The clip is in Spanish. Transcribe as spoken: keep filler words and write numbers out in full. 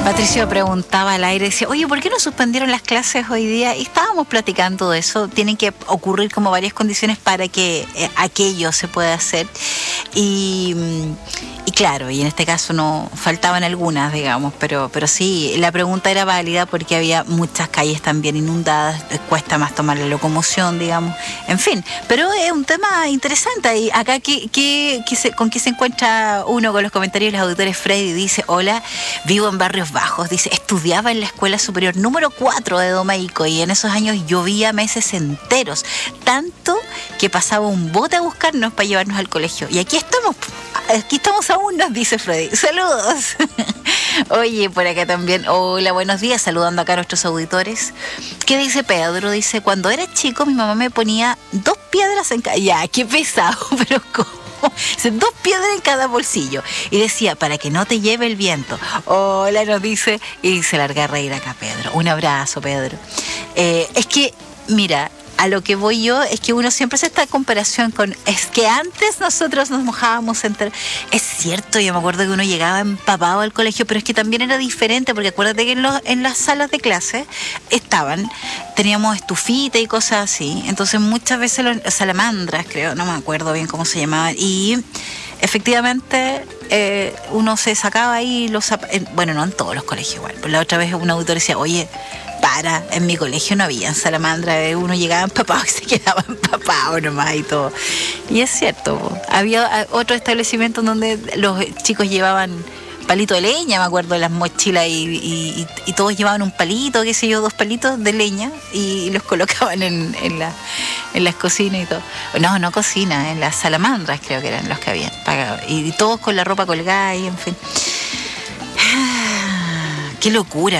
Patricio preguntaba al aire, decía, oye, ¿por qué no suspendieron las clases hoy día? Y estábamos platicando de eso. Tienen que ocurrir como varias condiciones para que eh, aquello se pueda hacer. Y, y claro, y en este caso no faltaban algunas, digamos, pero, pero sí, la pregunta era válida porque había muchas calles también inundadas, cuesta más tomar la locomoción, digamos, en fin. Pero es un tema interesante. Y acá, ¿qué, qué, qué se, ¿con qué se encuentra uno con los comentarios de los auditores? Freddy dice, hola, vivo en Barrios Bajos, dice, estudiaba en la escuela superior número cuatro de Domeico y en esos años llovía meses enteros, tanto que pasaba un bote a buscarnos para llevarnos al colegio. Y aquí estamos, aquí estamos aún, nos dice Freddy. Saludos. Oye, por acá también, hola, buenos días, saludando acá a nuestros auditores. ¿Qué dice Pedro? Dice, cuando era chico mi mamá me ponía dos piedras en cada... Ya, qué pesado, pero ¿cómo? Dos piedras en cada bolsillo. Y decía, para que no te lleve el viento. Hola, nos dice. Y se larga a reír acá, Pedro. Un abrazo, Pedro. Eh, es que, mira, a lo que voy yo es que uno siempre hace esta comparación con... Es que antes nosotros nos mojábamos entre... Es cierto, yo me acuerdo que uno llegaba empapado al colegio, pero es que también era diferente, porque acuérdate que en, los, en las salas de clase estaban... Teníamos estufita y cosas así. Entonces muchas veces los salamandras, creo, no me acuerdo bien cómo se llamaban. Y efectivamente eh, uno se sacaba ahí los zapatos. Bueno, no en todos los colegios igual. Pues la otra vez un auditor decía, oye, para, en mi colegio no había salamandra. Uno llegaba empapado y se quedaba empapado nomás y todo. Y es cierto, había otros establecimientos donde los chicos llevaban palito de leña, me acuerdo de las mochilas y, y, y todos llevaban un palito, qué sé yo, dos palitos de leña y los colocaban en, en, la, en las cocinas y todo. No, no cocina, en las salamandras creo que eran los que habían pagado. Y, y todos con la ropa colgada y en fin. ¡Qué locura!